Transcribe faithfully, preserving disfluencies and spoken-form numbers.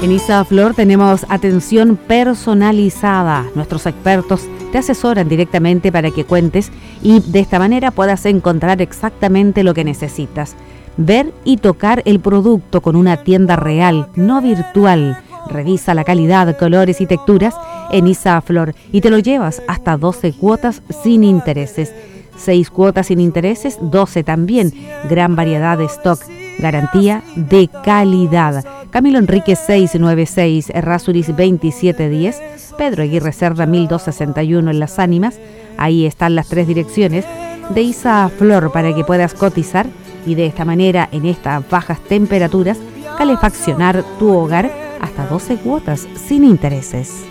En Isaflor tenemos atención personalizada. Nuestros expertos te asesoran directamente para que cuentes y de esta manera puedas encontrar exactamente lo que necesitas. Ver y tocar el producto con una tienda real, no virtual. Revisa la calidad, colores y texturas en Isaflor y te lo llevas hasta doce cuotas sin intereses. seis cuotas sin intereses, doce también. Gran variedad de stock. Garantía de calidad. Camilo Enrique seiscientos noventa y seis, Errázuriz veintisiete diez, Pedro Aguirre Cerda mil doscientos sesenta y uno en Las Ánimas. Ahí están las tres direcciones de Isaflor para que puedas cotizar y de esta manera, en estas bajas temperaturas, calefaccionar tu hogar hasta doce cuotas sin intereses.